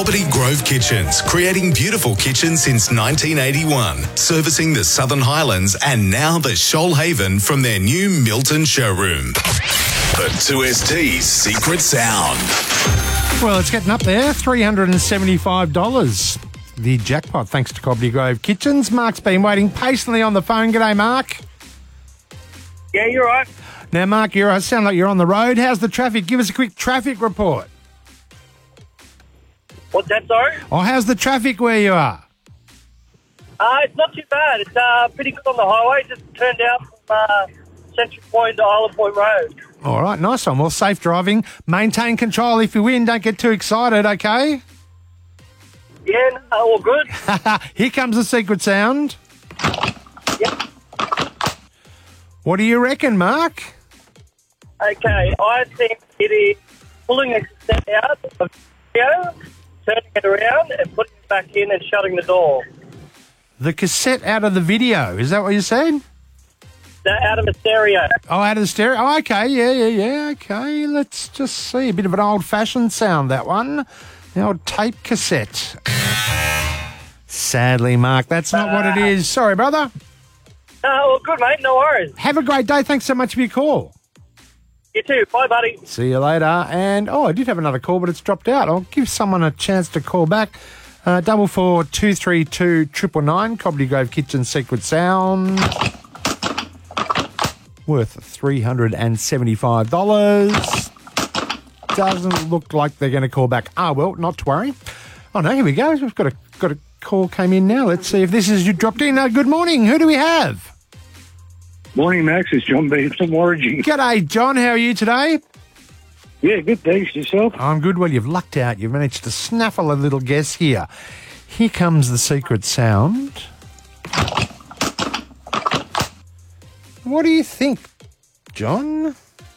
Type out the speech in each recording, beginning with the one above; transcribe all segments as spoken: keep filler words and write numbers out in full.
Cobbitty Grove Kitchens, creating beautiful kitchens since nineteen eighty-one, servicing the Southern Highlands and now the Shoalhaven from their new Milton showroom. The two S T's secret sound. Well, it's getting up there, three hundred seventy-five dollars. The jackpot, thanks to Cobbitty Grove Kitchens. Mark's been waiting patiently on the phone. G'day, Mark. Yeah, you're right. Now, Mark, you sound like you're on the road. How's the traffic? Give us a quick traffic report. What's that, sorry? Oh, how's the traffic where you are? Uh, it's not too bad. It's uh, pretty good on the highway. Just turned out from uh, Central Point to Island Point Road. All right, nice one. Well, safe driving. Maintain control if you win. Don't get too excited, okay? Yeah, no, all good. Here comes the secret sound. Yep. What do you reckon, Mark? Okay, I think it is pulling a cassette out of the video, turning it around and putting it back in and shutting the door. The cassette out of the video. Is that what you said? That out of the stereo. Oh, out of the stereo. Oh, okay, yeah, yeah, yeah. Okay, let's just see. A bit of an old-fashioned sound, that one. The old tape cassette. Sadly, Mark, that's not uh, what it is. Sorry, brother. No, well, good, mate. No worries. Have a great day. Thanks so much for your call. You too. Bye, buddy. See you later. And, oh, I did have another call, but it's dropped out. I'll give someone a chance to call back. Uh, double four two three two triple nine. Cobbitty Grove Kitchen Secret Sound. Worth three hundred seventy-five dollars. Doesn't look like they're going to call back. Ah, well, not to worry. Oh, no, here we go. We've got a, got a call came in now. Let's see if this is you dropped in. Uh, good morning. Who do we have? Morning, Max. It's John B from Origin. G'day, John. How are you today? Yeah, good. Thanks. Yourself? I'm good. Well, you've lucked out. You've managed to snaffle a little guess here. Here comes the secret sound. What do you think, John?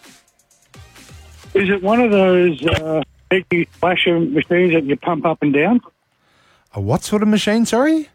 Is it one of those uh, veggie flasher machines that you pump up and down? A what sort of machine, sorry?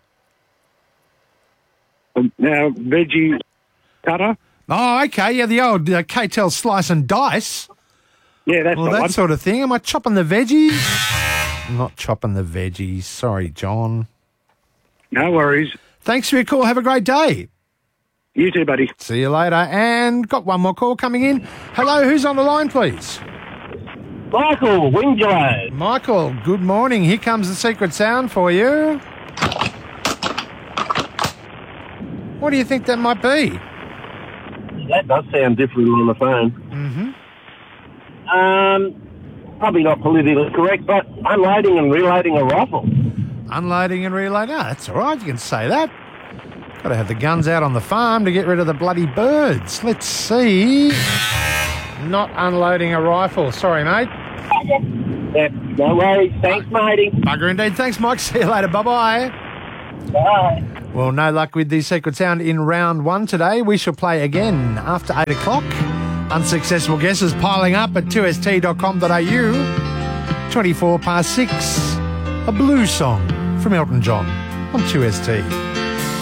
Um, now, veggie cutter? Oh, okay. Yeah, the old uh, K T E L slice and dice. Yeah, that's well, the that one. sort of thing. Am I chopping the veggies? I'm not chopping the veggies. Sorry, John. No worries. Thanks for your call. Have a great day. You too, buddy. See you later. And got one more call coming in. Hello, who's on the line, please? Michael, Winslow. Michael, good morning. Here comes the secret sound for you. What do you think that might be? That does sound different on the phone. Mm-hmm. Um, probably not politically correct, but unloading and reloading a rifle. Unloading and reloading. Oh, that's all right. You can say that. Got to have the guns out on the farm to get rid of the bloody birds. Let's see. Not unloading a rifle. Sorry, mate. Yeah, no worries. Thanks, matey. Bugger indeed. Thanks, Mike. See you later. Bye-bye. Bye. Well, no luck with the secret sound in round one today. We shall play again after eight o'clock. Unsuccessful guesses piling up at two s t dot com dot a u. twenty-four past six. A blues song from Elton John on two S T.